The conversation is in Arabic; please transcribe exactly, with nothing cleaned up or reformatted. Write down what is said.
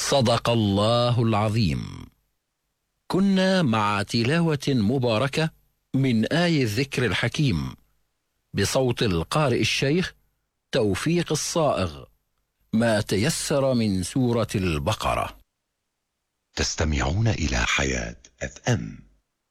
صدق الله العظيم. كنا مع تلاوة مباركة من آي الذكر الحكيم بصوت القارئ الشيخ توفيق الصائغ، ما تيسر من سورة البقرة. تستمعون إلى حياة أف أم.